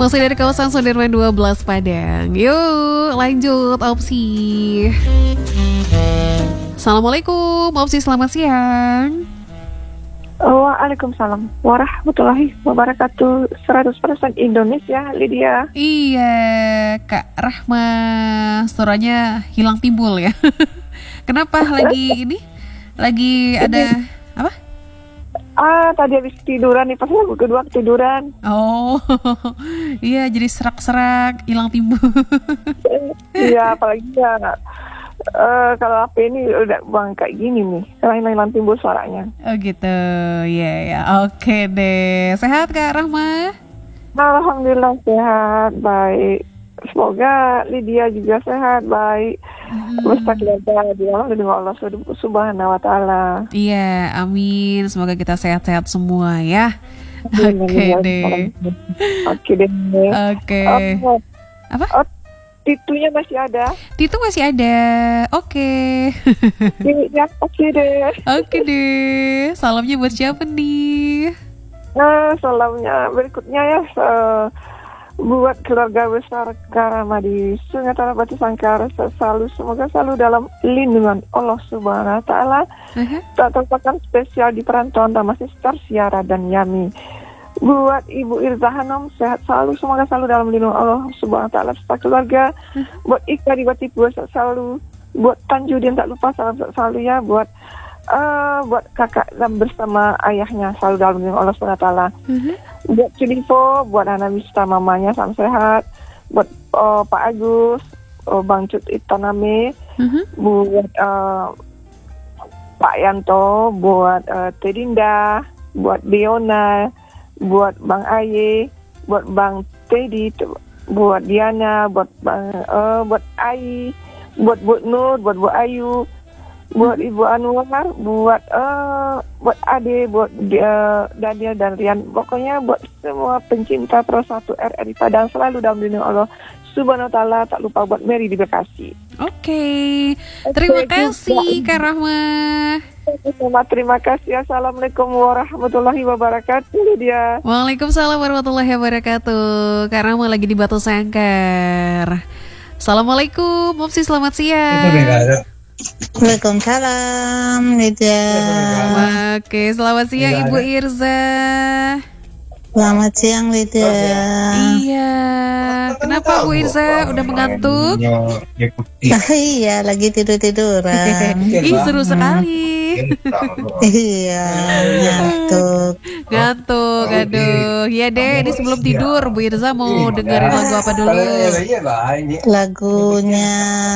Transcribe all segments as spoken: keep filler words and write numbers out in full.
Masih dari kawasan Sudirman dua belas Padang. Yuk lanjut opsi. Assalamualaikum opsi, selamat siang. Waalaikumsalam warahmatullahi wabarakatuh. seratus persen Indonesia, Lydia. Iya Kak Rahma, suaranya hilang timbul ya. Kenapa lagi ini? Lagi ada apa? Ah, tadi habis tiduran nih, pas lagu kedua tiduran. Oh, iya jadi serak-serak, hilang timbul. Iya, apalagi ya uh, kalau H P ini udah bang kayak gini nih, karena hilang timbul suaranya. Oh gitu, ya ya, oke deh. Sehat Kak Rahma? Alhamdulillah sehat, baik. Semoga Lydia juga sehat, baik. Beserta keluarga di dalam lindungan Allah Subhanahu wa Ta'ala. Iya, amin. Semoga kita sehat-sehat semua ya. Oke deh. Oke deh. Oke. Apa? Oh, Titunya masih ada. Titu masih ada. Oke. Ya, oke deh. Oke deh. Salamnya buat siapa nih? Nah, salamnya berikutnya ya. Uh, buat keluarga besar Karama di Sungai Tarabati Sangkar, selalu semoga selalu dalam lindungan Allah Subhanahu wa Ta'ala. Uh-huh. Tak terlupakan spesial di perantauan Damasi Star Siara dan Yami. Buat Ibu Irza Hanum, sehat selalu, semoga selalu dalam lindungan Allah Subhanahu wa Ta'ala serta keluarga. Uh-huh. Buat Ika di Batipu, sehat selalu. Buat Tanjudin tak lupa salam selalu ya. Buat Uh, buat kakak dan bersama ayahnya selalu dalam lindungan Allah Subhanahu wa Ta'ala. Uh-huh. Buat Cilipo, buat Ana Mista mamanya salam sehat. Buat uh, Pak Agus, uh, Bang Cut Itaname, uh-huh. buat uh, Pak Yanto, buat uh, Tedinda, buat Diona, buat Bang Aye, buat Bang Teddy, buat Diana, buat Bang, uh, buat Ai, buat Bu Nur, buat Bu Ayu, buat Ibu Anwar, buat uh, buat Ade, buat uh, Daniel dan Rian, pokoknya buat semua pencinta Pro satu R R I Padang selalu dalam lindungan Allah Subhanahu wa Ta'ala. Tak lupa buat Mary di Bekasi. Oke, terima kasih Kak Rahma. Terima kasih. Assalamualaikum warahmatullahi wabarakatuh dia. Waalaikumsalam warahmatullahi wabarakatuh. Kak Rahma lagi di Batu Sangkar. Assalamualaikum opsi, selamat siang. Waalaikumsalam, Lydia. Oke, selamat siang Ibu Irza. Selamat siang, Lydia. Iya. Kenapa Bu Irza udah mengantuk? Iya, lagi tidur-tiduran. Ih, seru sekali. Iya, ngantuk. Ngantuk, aduh. Iya deh, ini sebelum tidur Bu Irza mau dengerin lagu apa dulu? Lagunya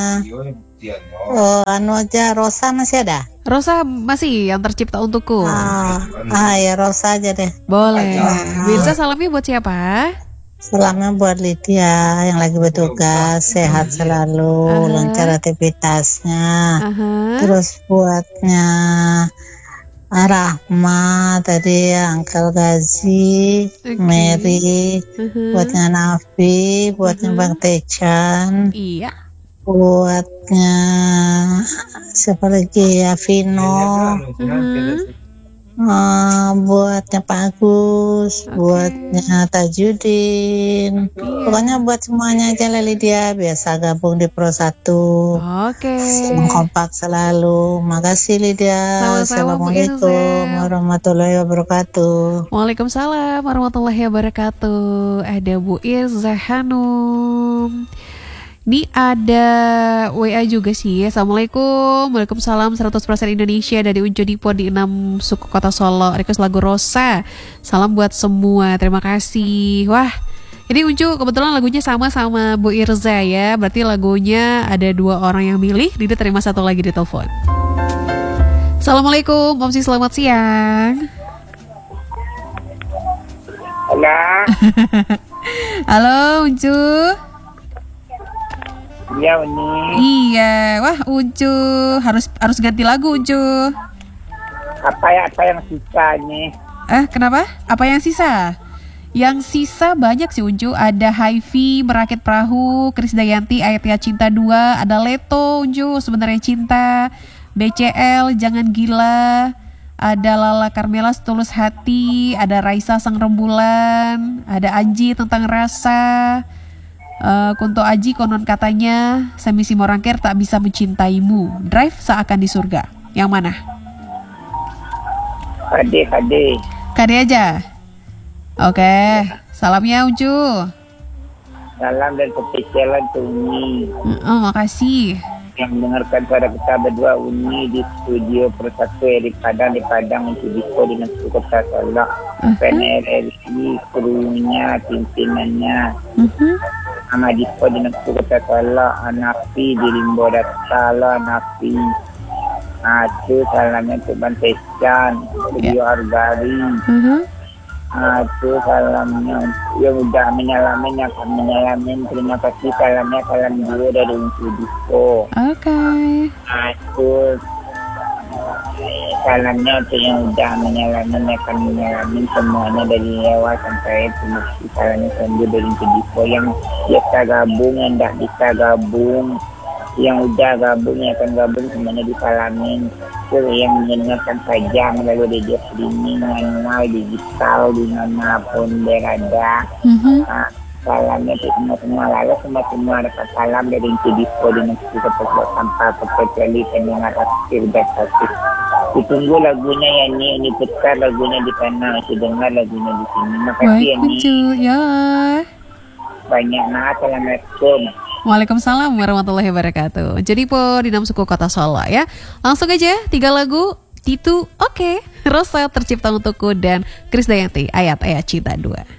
Oh, anu aja, Rosa masih ada? Rosa masih, yang tercipta untukku. Ah, ah ya Rosa aja deh. Boleh. Bisa salamnya buat siapa? Salamnya buat Lydia yang lagi bertugas, sehat selalu, uh-huh. lancar aktivitasnya. Uh-huh. Terus buatnya Rahma tadi, Angkel Gazi, okay. Mary, uh-huh. buatnya Nafi, buatnya uh-huh. Bang Techan. Iya. Buatnya siapa lagi ya, Vino, uh-huh. uh, buatnya Pak Agus, okay. buatnya Tajudin, yeah. pokoknya buat semuanya aja lah Lydia, biasa gabung di Pro satu. Oke. Okay. Kompak selalu. Makasih Lydia. Sama-sama, Assalamualaikum warahmatullahi wabarakatuh. Waalaikumsalam warahmatullahi wabarakatuh. Ada Bu Irza Hanum. Ini ada W A juga sih. Assalamualaikum. Waalaikumsalam. seratus persen Indonesia dari Unjo Dipo di enam suku kota Solo. Request lagu Rosa. Salam buat semua. Terima kasih. Wah, ini Unjo kebetulan lagunya sama-sama Bu Irza ya. Berarti lagunya ada dua orang yang milih. Dida terima satu lagi di telepon. Assalamualaikum. Omsi, selamat siang. Halo. Halo Unjo. Iya Uni. Iya, wah Ucu harus harus ganti lagu Ucu. Apa ya apa yang sisa nih? Eh kenapa? Apa yang sisa? Yang sisa banyak sih Ucu. Ada Hi-Fi, Merakit Perahu, Krisdayanti, Ayatnya Cinta dua, ada Leto Ucu, Sebenarnya Cinta, B C L, Jangan Gila, ada Lala Carmela Setulus Hati, ada Raisa Sang Rembulan, ada Anji Tentang Rasa, uh, Kunto Aji Konon Katanya, Semi Simorangkir Tak Bisa Mencintaimu, Drive Seakan di Surga. Yang mana? Kade, kade. Kade aja. Oke, salamnya Uncu. Salam dan kepecilan ke Uni. Oh, makasih. Yang mendengarkan suara kita berdua Uni di studio Persatu di Padang di Padang untuk disco dengan suku Kota Solok. P N R R I, krunya, pimpinannya. Uh-huh. Sama disco dengan suku Kota Solok, Anapi di Limbo Datala, Anapi. Itu salamnya untuk Bantescan, studio yeah. Argari. Uh-huh. Itu salamnya yang udah menyalamin, yang akan menyalamin. Terima kasih salamnya, salam dulu dari Uncu Disco. Oke. Okay. Itu salamnya untuk yang udah menyalamin, yang akan menyalamin semuanya dari lewat sampai terima kasih salamnya sambil dari Uncu Disco. Yang biasa gabung, yang tidak bisa gabung, yang udah gabung, yang akan gabung semuanya disalamin. Yang mendengarkan saja melalui radio streaming, manual, digital, dimanapun berada. Mm-hmm. Nah, salamnya untuk semua-semua, lalu semua-semua dapat salam dari Uncu Disco dengan kita terbuat tanpa terkecuali pendengar aktif dan aktif. Ditunggu lagunya ya nih, ini putar lagunya di sana, masih dengar lagunya di sini. Makasih ya nih. Ya. Banyak nah, assalamualaikum. Waalaikumsalam warahmatullahi wabarakatuh. Jadi po di dalam suku Kota Solo ya. Langsung aja tiga lagu Titu Oke, okay. Rosa Tercipta Untukku dan Krisdayanti Ayat-Ayat Cinta dua.